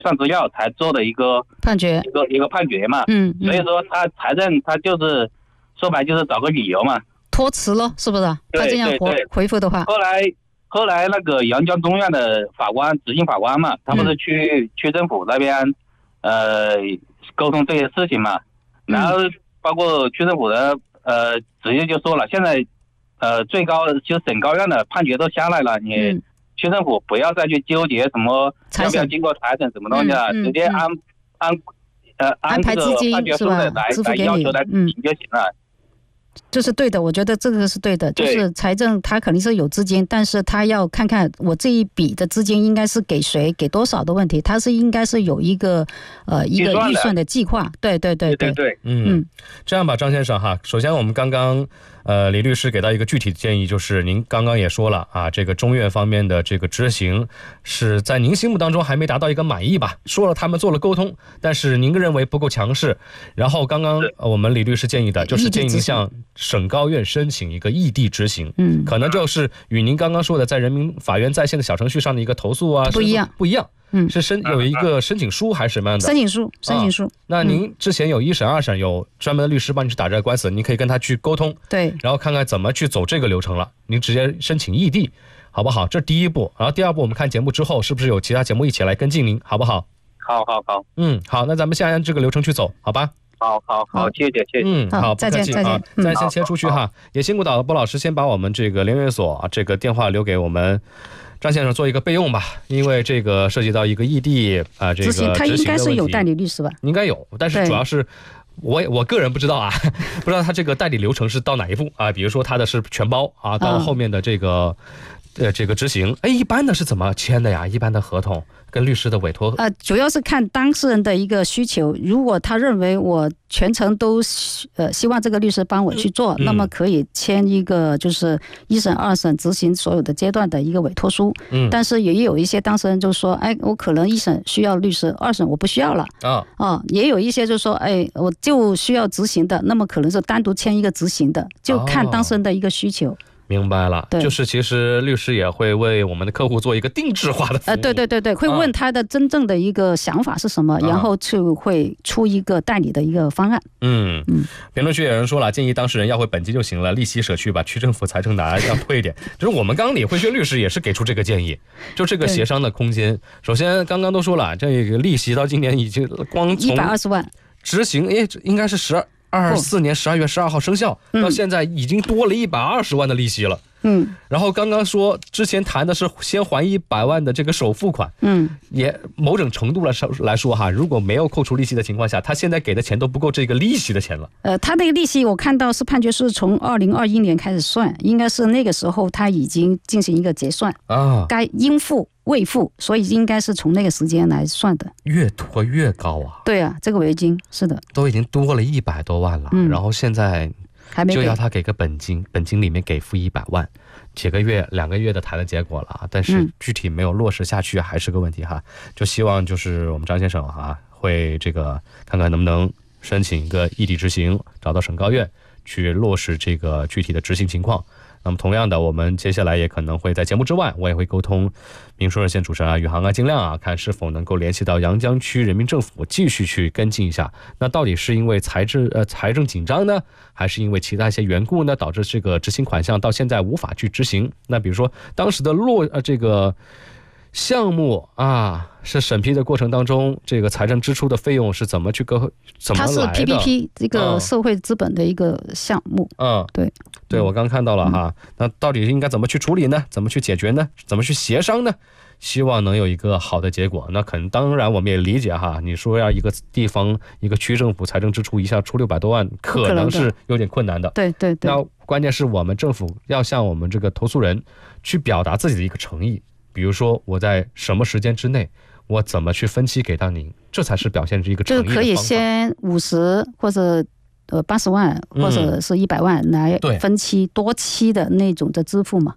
算资料才做的一个判决， 一个判决嘛。所以说他财政他就是说白就是找个理由嘛， 托辞了，是不是？他这样回复的话， 后来那个阳江中院的执行法官嘛，他不是去区政府那边沟通这些事情嘛，然后包括区政府的直接就说了，现在最高就省高院的判决都下来了，你区政府不要再去纠结什么要不要经过财审什么东西了，直接按这个判决书的来要求来执行就行了。 这是对的，我觉得这个是对的，就是财政它肯定是有资金，但是他要看看我这一笔的资金应该是给谁给多少的问题，它是应该是有一个预算的计划。对， 这样吧，张先生哈，首先我们刚刚李律师给到一个具体的建议，就是您刚刚也说了啊，这个中院方面的这个执行是在您心目当中还没达到一个满意吧，说了他们做了沟通，但是您认为不够强势。然后刚刚我们李律师建议的就是建议您向省高院申请一个异地执行，可能就是与您刚刚说的在人民法院在线的小程序上的一个投诉啊不一样。是有一个申请书还是什么样的？申请书。那您之前有一审二审有专门的律师帮你去打这个官司，你可以跟他去沟通，对，然后看看怎么去走这个流程了。您直接申请异地，好不好？这第一步。然后第二步，我们看节目之后是不是有其他节目一起来跟进您，好不好？ 好。 好，那咱们先按这个流程去走，好吧？ 好，谢谢。 好，再见。再先切出去哈。也辛苦导播老师先把我们这个联约所这个电话留给我们张先生做一个备用吧，因为这个涉及到一个异地这个执行， 他应该是有代理律师吧？ 应该有，但是主要是我个人不知道啊，不知道他这个代理流程是到哪一步啊？比如说他的是全包啊，到后面的这个执行，一般的是怎么签的呀？一般的合同跟律师的委托主要是看当事人的一个需求，如果他认为我全程都希望这个律师帮我去做，那么可以签一个就是一审二审执行所有的阶段的一个委托书。但是也有一些当事人就说，我可能一审需要律师，二审我不需要了也有一些就说我就需要执行的，那么可能是单独签一个执行的，就看当事人的一个需求。 明白了，就是其实律师也会为我们的客户做一个定制化的服务。 对，会问他的真正的一个想法是什么，然后就会出一个代理的一个方案。 评论区有人说了，建议当事人要回本金就行了，利息舍去，把区政府财政拿要退一点。就是我们刚刚李慧轩律师也是给出这个建议，就这个协商的空间。首先刚刚都说了，这个利息到今年已经光从 120万执行，应该是24年12月12号生效，到现在已经多了120万的利息了。然后刚刚说之前谈的是先还100万的这个首付款，也某种程度来说哈，如果没有扣除利息的情况下，他现在给的钱都不够这个利息的钱了。 他那个利息我看到是判决是从2021年开始算，应该是那个时候他已经进行一个结算该应付未付，所以应该是从那个时间来算的。 越拖越高啊！ 对啊，这个违金是的， 都已经多了100多万了，然后现在就要他给个本金里面给付100万，几个月2个月的谈的结果了，但是具体没有落实下去还是个问题哈。就希望就是我们张先生会这个看看能不能申请一个异地执行，找到省高院去落实这个具体的执行情况。那么同样的，我们接下来也可能会在节目之外，我也会沟通民说热线主持人宇航尽量看是否能够联系到阳江区人民政府，继续去跟进一下。那到底是因为财政紧张呢，还是因为其他一些缘故呢，导致这个执行款项到现在无法去执行？那比如说当时的这个项目是审批的过程当中，这个财政支出的费用是怎么来的？ 它是 PPP 这个社会资本的一个项目。 对，我刚看到了那到底应该怎么去处理呢？怎么去解决呢？怎么去协商呢？希望能有一个好的结果。那当然我们也理解你说要一个地方一个区政府财政支出一下出600多万，可能是有点困难的。 对。 那关键是我们政府要向我们这个投诉人去表达自己的一个诚意，比如说我在什么时间之内，我怎么去分期给到您，这才是表现出一个诚意的方法。就可以先50或者80万或者是100万来分期多期的那种的支付嘛。